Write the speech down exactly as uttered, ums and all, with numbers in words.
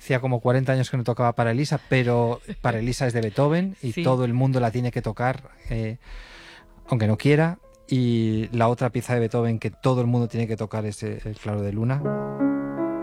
hacía como cuarenta años que no tocaba para Elisa, pero para Elisa es de Beethoven y Sí. todo el mundo la tiene que tocar, eh, aunque no quiera. Y la otra pieza de Beethoven que todo el mundo tiene que tocar es eh, el Claro de Luna.